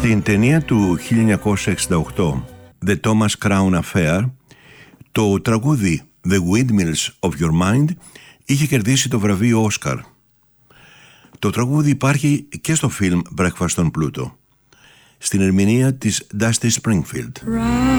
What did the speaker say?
Στην ταινία του 1968 The Thomas Crown Affair, το τραγούδι The Windmills of Your Mind είχε κερδίσει το βραβείο Όσκαρ. Το τραγούδι υπάρχει και στο φιλμ Breakfast on Pluto, στην ερμηνεία της Dusty Springfield.